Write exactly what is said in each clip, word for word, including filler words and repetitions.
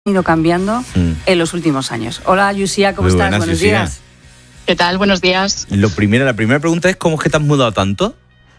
ido cambiando mm. en los últimos años. Hola, Yusia, ¿cómo Muy estás? Buenos Yusia. días. ¿Qué tal? Buenos días. Lo primero, la primera pregunta es ¿cómo es que te has mudado tanto?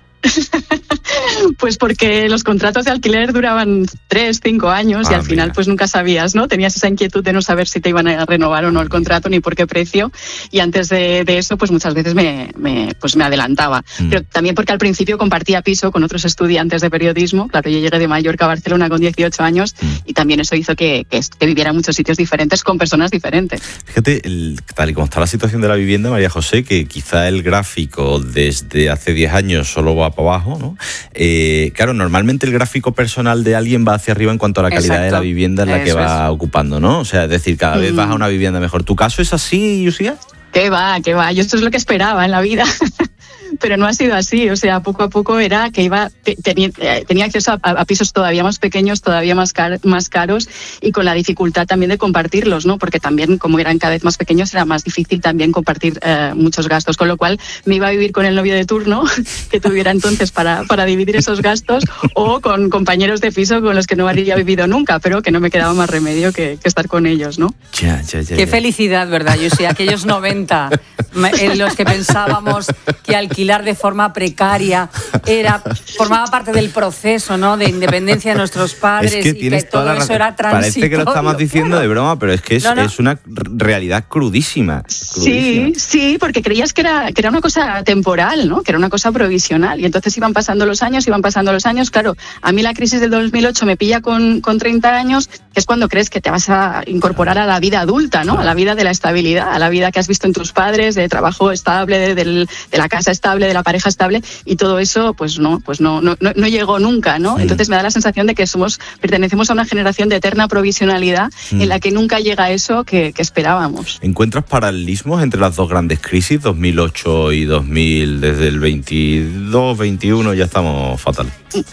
Pues porque los contratos de alquiler duraban tres, cinco años ah, y al final mira. pues nunca sabías, ¿no? Tenías esa inquietud de no saber si te iban a renovar o no el contrato ni por qué precio, y antes de, de eso pues muchas veces me, me, pues me adelantaba. Mm. Pero también porque al principio compartía piso con otros estudiantes de periodismo. Claro, yo llegué de Mallorca a Barcelona con dieciocho años mm. y también eso hizo que, que, que viviera en muchos sitios diferentes con personas diferentes. Fíjate, el, tal y como está la situación de la vivienda, María José, que quizá el gráfico desde hace diez años solo va para abajo, ¿no? Eh, claro, normalmente el gráfico personal de alguien va hacia arriba en cuanto a la calidad Exacto. de la vivienda en la Eso que va es. ocupando, ¿no? O sea, es decir, cada vez mm. vas a una vivienda mejor. ¿Tu caso es así, Yusia? ¿Qué va? ¿Qué va? Yo esto es lo que esperaba en la vida. Pero no ha sido así, o sea, poco a poco era que iba tenía, tenía acceso a, a pisos todavía más pequeños, todavía más, car, más caros, y con la dificultad también de compartirlos, ¿no? Porque también, como eran cada vez más pequeños, era más difícil también compartir eh, muchos gastos, con lo cual me iba a vivir con el novio de turno que tuviera entonces para, para dividir esos gastos, o con compañeros de piso con los que no habría vivido nunca, pero que no me quedaba más remedio que, que estar con ellos, ¿no? Ya, ya, ya, Qué ya. felicidad, ¿verdad, Yusia? Aquellos noventa en los que pensábamos que alquilar de forma precaria era formaba parte del proceso, ¿no? De independencia de nuestros padres, es que y que todo eso era transitorio. Parece que lo estamos diciendo claro. de broma, pero es que es, no, no. es una realidad crudísima, crudísima. Sí, sí, porque creías que era, que era una cosa temporal, ¿no? Que era una cosa provisional, y entonces iban pasando los años, iban pasando los años. Claro, a mí la crisis del dos mil ocho me pilla con, con treinta años, que es cuando crees que te vas a incorporar a la vida adulta, ¿no? A la vida de la estabilidad, a la vida que has visto en tus padres, de trabajo estable, de, de, de la casa estable, de la pareja estable, y todo eso pues no pues no no, no llegó nunca, ¿no? Sí. Entonces me da la sensación de que somos pertenecemos a una generación de eterna provisionalidad sí. en la que nunca llega eso que, que esperábamos. ¿Encuentras paralelismos entre las dos grandes crisis, dos mil ocho y dos mil, desde el veintidós, veintiuno ya estamos fatal?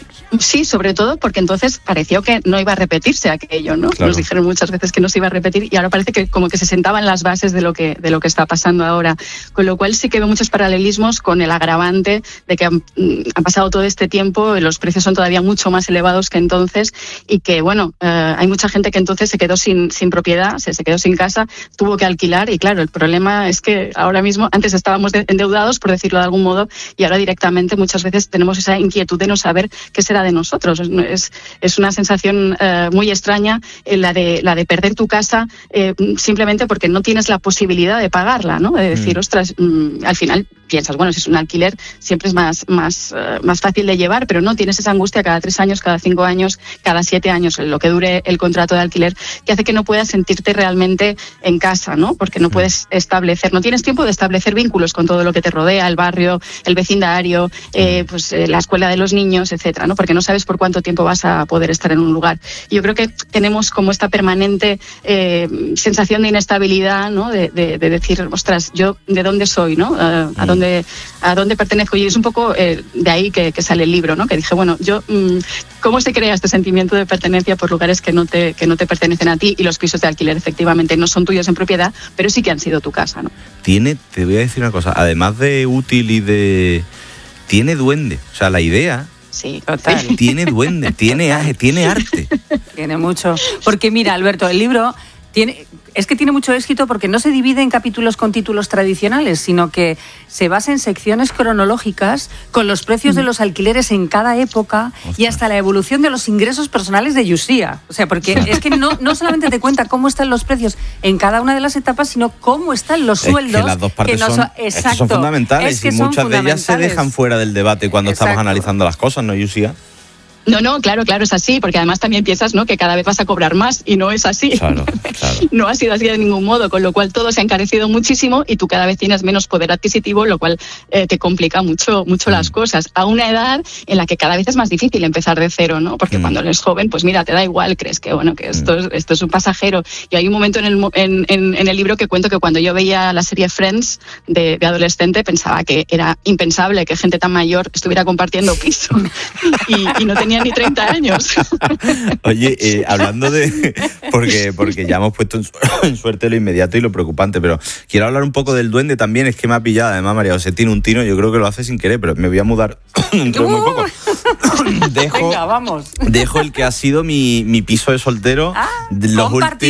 Sí, sobre todo porque entonces pareció que no iba a repetirse aquello, ¿no? Claro. Nos dijeron muchas veces que no se iba a repetir, y ahora parece que como que se sentaban las bases de lo que de lo que está pasando ahora, con lo cual sí que veo muchos paralelismos con el agravante de que han, han pasado todo este tiempo y los precios son todavía mucho más elevados que entonces, y que bueno, eh, hay mucha gente que entonces se quedó sin sin propiedad, se, se quedó sin casa, tuvo que alquilar, y claro, el problema es que ahora mismo, antes estábamos de, endeudados, por decirlo de algún modo, y ahora directamente muchas veces tenemos esa inquietud de no saber qué será de nosotros. Es, es una sensación eh, muy extraña eh, la de la de perder tu casa eh, simplemente porque no tienes la posibilidad de pagarla, ¿no? De decir, mm. ostras, mm, al final piensas, bueno, si es un alquiler siempre es más más uh, más fácil de llevar, pero no tienes esa angustia cada tres años, cada cinco años, cada siete años, lo que dure el contrato de alquiler, que hace que no puedas sentirte realmente en casa, ¿no? Porque no puedes establecer, no tienes tiempo de establecer vínculos con todo lo que te rodea, el barrio, el vecindario, eh, pues eh, la escuela de los niños, etcétera, ¿no? Porque no sabes por cuánto tiempo vas a poder estar en un lugar. Y yo creo que tenemos como esta permanente eh, sensación de inestabilidad, ¿no? De, de, de decir, ostras, yo de dónde soy, ¿no? Uh, a dónde a dónde pertenezco. Y es un poco eh, de ahí que, que sale el libro, ¿no? Que dije, bueno, yo mmm, cómo se crea este sentimiento de pertenencia por lugares que no te que no te pertenecen a ti, y los pisos de alquiler efectivamente no son tuyos en propiedad, pero sí que han sido tu casa, ¿no? Tiene, te voy a decir una cosa, además de útil y de tiene duende, o sea, la idea. Sí, total. Tiene duende, tiene, tiene arte. Tiene mucho. Porque mira, Alberto, el libro tiene, es que tiene mucho éxito porque no se divide en capítulos con títulos tradicionales, sino que se basa en secciones cronológicas con los precios de los alquileres en cada época. Ostras. Y hasta la evolución de los ingresos personales de Yusia. O sea, porque es que no, no solamente te cuenta cómo están los precios en cada una de las etapas, sino cómo están los sueldos. Es que las dos partes que no son, son, es que son fundamentales, es que y son muchas fundamentales. de ellas se dejan fuera del debate cuando Exacto. estamos analizando las cosas, ¿no, Yusia? No, no, claro, claro, es así, porque además también piensas, ¿no?, que cada vez vas a cobrar más, y no es así. Claro, claro. No ha sido así de ningún modo, con lo cual todo se ha encarecido muchísimo y tú cada vez tienes menos poder adquisitivo, lo cual eh, te complica mucho mucho mm. las cosas, a una edad en la que cada vez es más difícil empezar de cero, ¿no? Porque mm. cuando eres joven, pues mira, te da igual, crees que bueno, que esto, mm. es, esto es un pasajero. Y hay un momento en el, en, en, en el libro que cuento que cuando yo veía la serie Friends de, de adolescente, pensaba que era impensable que gente tan mayor estuviera compartiendo piso y, y no tenía tenía ni treinta años. Oye, eh, hablando de... Porque, porque ya hemos puesto en, su, en suerte lo inmediato y lo preocupante, pero quiero hablar un poco del duende también, es que me ha pillado. Además, María José tiene un tino, yo creo que lo hace sin querer, pero me voy a mudar dentro de muy poco. Dejo, Venga, vamos. Dejo el que ha sido mi, mi piso de soltero ah, los compartido,